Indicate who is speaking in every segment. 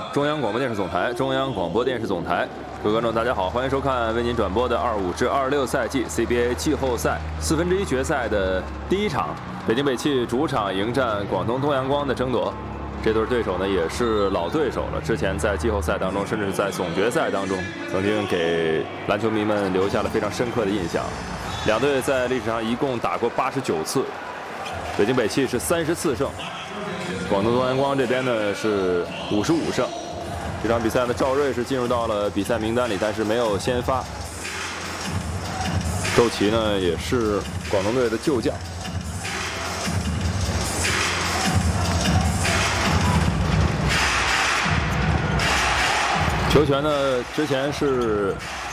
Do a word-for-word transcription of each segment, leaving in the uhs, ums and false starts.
Speaker 1: 中央广播电视总台，中央广播电视总台，各位观众，大家好，欢迎收看为您转播的二五至二六赛季 C B A 季后赛四分之一决赛的第一场，北京北汽主场迎战广东东阳光的争夺。这对对手呢也是老对手了，之前在季后赛当中，甚至是在总决赛当中，曾经给篮球迷们留下了非常深刻的印象。两队在历史上一共打过八十九次，北京北汽是三十四胜，广东东阳光这边呢是五十五胜。这场比赛呢，赵睿是进入到了比赛名单里，但是没有先发。周琦呢也是广东队的旧将。球权呢，之前是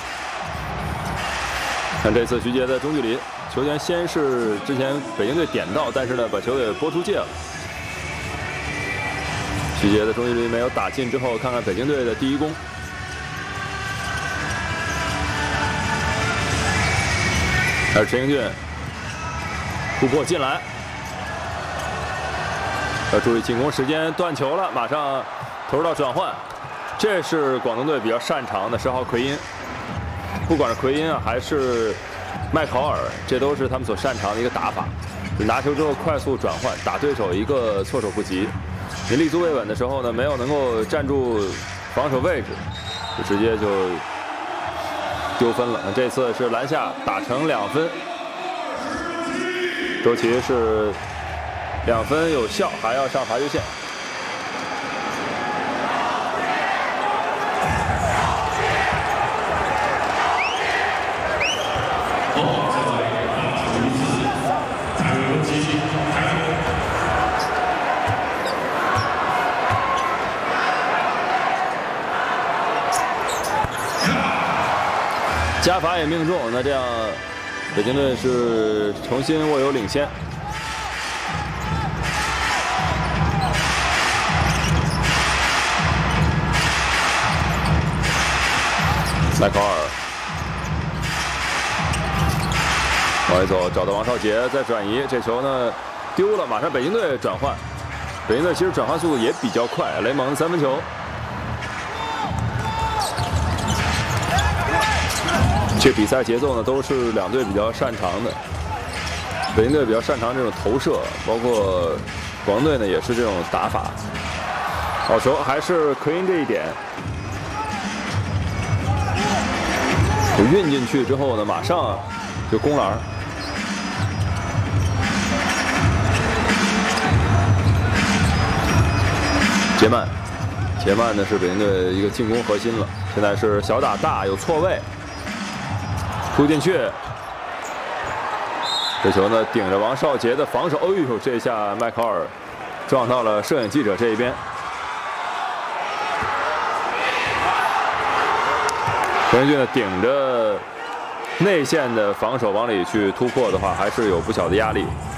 Speaker 1: 看这次徐杰的中距离，球权先是之前北京队点到，但是呢把球给拨出界了。徐杰的中距离没有打进之后，看看北京队的第一攻。还是陈英俊突破进来，要注意进攻时间，断球了，马上投入到转换。这是广东队比较擅长的，十号奎因，不管是奎因啊还是麦考尔，这都是他们所擅长的一个打法，拿球之后快速转换，打对手一个措手不及。你立足未稳的时候呢，没有能够站住防守位置，就直接就丢分了。那这次是篮下打成两分，周琦是两分有效，还要上罚球线。加罚也命中，那这样北京队是重新握有领先。麦考尔往回走，找到王少杰，再转移，这球呢丢了，马上北京队转换。北京队其实转换速度也比较快，雷蒙的三分球。这比赛节奏呢，都是两队比较擅长的。北京队比较擅长这种投射，包括广东队呢也是这种打法。好球，还是奎因这一点，运进去之后呢，马上就攻篮。杰曼，杰曼呢是北京队一个进攻核心了，现在是小打大，有错位。突进去，这球呢顶着王少杰的防守，哎呦，这下麦考尔撞到了摄影记者这一边。陈英俊呢顶着内线的防守往里去突破的话，还是有不小的压力。